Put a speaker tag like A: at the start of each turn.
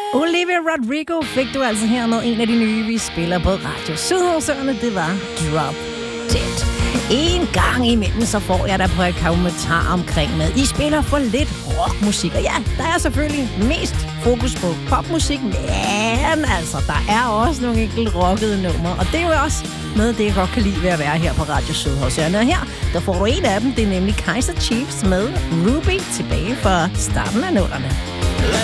A: Olivia Rodrigo fik du altså her med en af de nye, vi spiller på Radio Sydhavsøerne. Det var Drop Dead. En gang imellem, så får jeg da på et kommentar omkring med. I spiller for lidt rockmusik. Og ja, der er selvfølgelig mest fokus på popmusik, men altså, der er også nogle enkelte rockede numre. Og det er jo også noget, det jeg godt kan lide ved at være her på Radio Sydhavsøerne. Og her, der får du en af dem. Det er nemlig Kaiser Chiefs med Ruby tilbage fra starten af 00'erne.